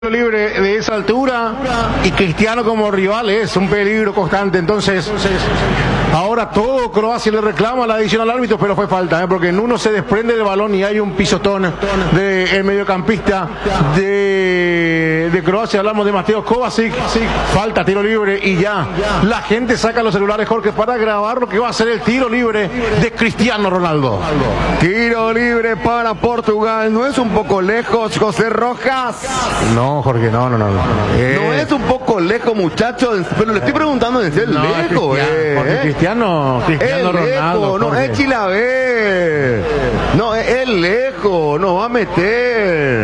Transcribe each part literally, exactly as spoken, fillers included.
Libre de esa altura y Cristiano como rival es un peligro constante. Entonces ahora todo Croacia le reclama la adición al árbitro, pero fue falta, ¿eh? Porque en uno se desprende del balón y hay un pisotón del mediocampista de, de Croacia. Hablamos de Mateo Kovacic. Falta, tiro libre y ya la gente saca los celulares, Jorge, para grabar lo que va a ser el tiro libre de Cristiano Ronaldo. Tiro libre para Portugal. ¿No es un poco lejos, José Rojas? No, Jorge, no, no, no. No, eh, no es un poco lejos, muchachos, pero le estoy preguntando en serio, no, lejos, Cristiano, eh, porque eh. Cristiano, Cristiano es Ronaldo. Lejos, no es Chilaver. No, es, es lejos, no va a meter.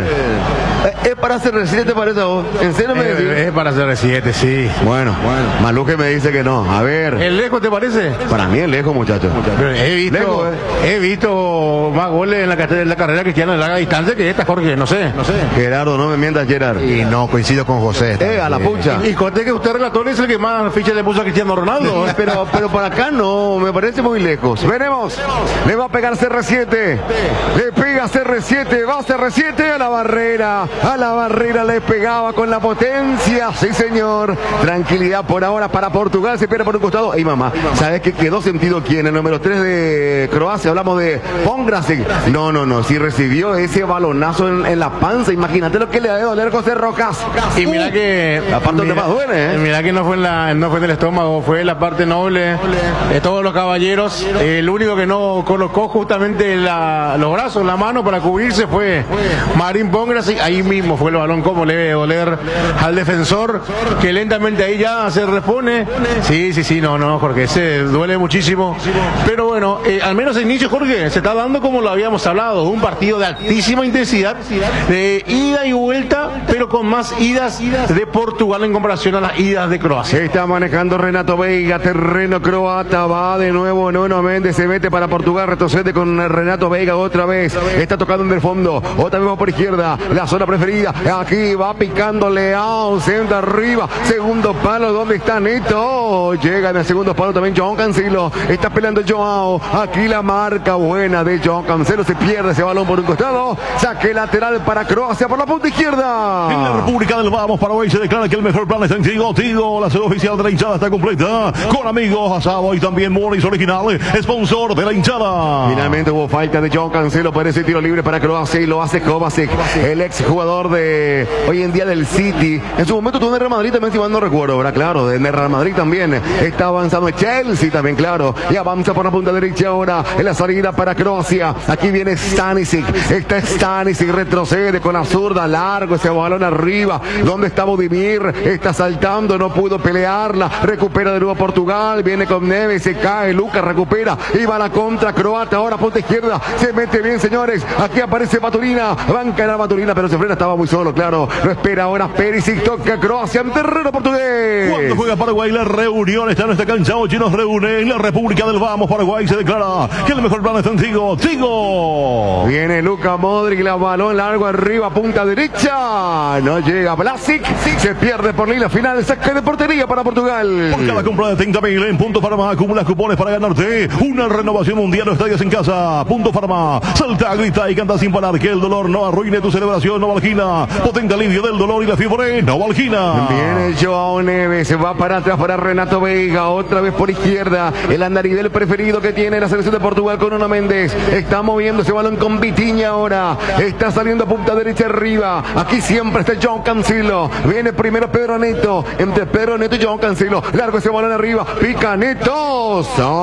Es para C R siete, parece a vos. ¿En serio me decís? Es para C R siete, sí. Bueno, bueno. Maluque me dice que no. A ver. ¿El lejos te parece? Para mí es lejos, muchachos. Pero he visto, lejos, eh. he visto más goles en la, en la carrera cristiana de larga distancia que esta, Jorge. No sé, no sé. Gerardo, no me mientas, Gerard. Y no, coincido con José. Eh, a la pucha. Y, y conté que usted, relator, es el que más fichas le puso a Cristiano Ronaldo. ¿eh? pero, pero para acá no, me parece muy lejos. Veremos. Le va a pegar C R siete. Le pega C R siete. Va C R siete a la barrera. A la barrera le pegaba con la potencia. Sí, señor. Tranquilidad por ahora para Portugal. Se pierde por un costado. Ey, mamá, ¿sabes qué quedó sentido quién? El número tres de Croacia. Hablamos de Pongracic. No, no, no. Si recibió ese balonazo en, en la panza, imagínate lo que le ha de doler José Rojas. Y mira que la parte mira, donde más duele, ¿eh? Mira que no fue en la, no fue en el estómago, fue en la parte noble de todos los caballeros. El único que no colocó justamente la, los brazos, la mano para cubrirse fue Marín Pongracic. Ahí mismo fue el balón, como le debe doler al defensor, que lentamente ahí ya se repone. Sí, sí, sí, no, no, Jorge, se duele muchísimo. Pero bueno, eh, al menos el inicio, Jorge, se está dando como lo habíamos hablado, un partido de altísima intensidad, de ida y vuelta, pero con más idas de Portugal en comparación a las idas de Croacia. Está manejando Renato Veiga, terreno croata, va de nuevo Nuno Méndez, se mete para Portugal, retrocede con Renato Veiga otra vez, está tocando en el fondo, otra vez va por izquierda, la zona preferida, aquí va picando Leao, centro arriba, segundo palo, ¿dónde está Neto? Llega en el segundo palo también João Cancelo, está peleando João, aquí la marca buena de João Cancelo, se pierde ese balón por un costado, saque lateral para Croacia por la punta izquierda. En la República del Vamos, Paraguay se declara que el mejor plan es en Tigo. Tigo, la sede oficial de la hinchada está completa, con amigos, asado y también Morris Original, sponsor de la hinchada. Finalmente hubo falta de João Cancelo para ese tiro libre para Croacia y lo hace Kovacic, el ex jugador de hoy en día del City. En su momento tuvo en el Real Madrid también, si mal no recuerdo, ¿verdad? Claro, en el Real Madrid también está avanzando Chelsea también, claro, y avanza por la punta derecha ahora en la salida para Croacia. Aquí viene Stanisic, está Stanisic, retrocede con la zurda, largo ese balón arriba, donde está Budimir, está saltando, no pudo pelearla, recupera de nuevo Portugal, viene con Neves, se cae, Lucas recupera, y va la contra croata, ahora punta izquierda, se mete bien, señores, aquí aparece Baturina, banca en la Baturina, pero se frena, estaba muy solo, claro, lo espera ahora Perisic, toca Croacia en terreno portugués. Cuando juega Paraguay, la reunión está en esta cancha, hoy nos reúne en la República del Vamos, Paraguay se declara que el mejor plan está en Tigo. Tigo. Viene Luka Modric, la balón largo arriba, punta derecha, no llega Vlasic, se pierde por línea final, saque de portería para Portugal. Por cada compra de treinta mil en Punto Farma, acumulas cupones para ganarte una renovación mundial o estadios en casa. Punto Farma, salta, grita y canta sin parar, que el dolor no arruine tu celebración. Novalgina, potente alivio del dolor y la fiebre. Novalgina. Viene João Neves, se va para atrás para Renato Veiga, otra vez por izquierda, el andarivel preferido que tiene la selección de Portugal con Nuno Méndez, está moviendo ese balón con Vitinha ahora, está saliendo a punta derecha arriba, aquí siempre está João Cancelo, viene primero Pedro Neto, entre Pedro Neto y João Cancelo, largo ese balón arriba, pica Neto,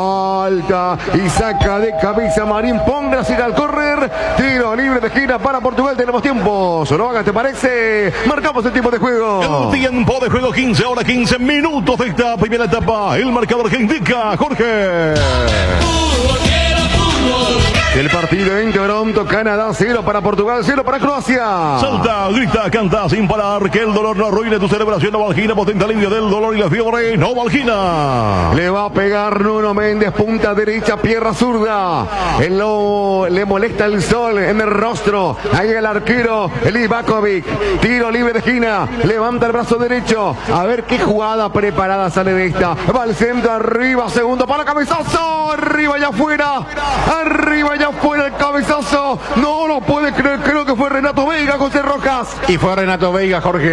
salta y saca de cabeza Marín Pongracic al correr, tiro libre de esquina para Portugal, tenemos tiempo, Zoroaga, ¿te parece? Marcamos el tiempo de juego. El tiempo de juego, quince horas, quince minutos de esta primera etapa, el marcador que indica Jorge. El partido en Toronto, Canadá, cero para Portugal, cero para Croacia. Salta, grita, canta sin parar, que el dolor no arruine tu celebración. Novalgina, potente alivio del dolor y la fiebre. Novalgina. Le va a pegar Nuno Méndez, punta derecha, pierna zurda. El lo, le molesta el sol en el rostro. Ahí el arquero, el Ivakovic. Tiro libre de esquina, levanta el brazo derecho. A ver qué jugada preparada sale de esta. Va al centro, arriba, segundo para cabezazo. Arriba y afuera. Arriba y allá afuera el cabezazo. No lo puede creer, creo que fue Renato Veiga, José Rojas. Y fue Renato Veiga, Jorge.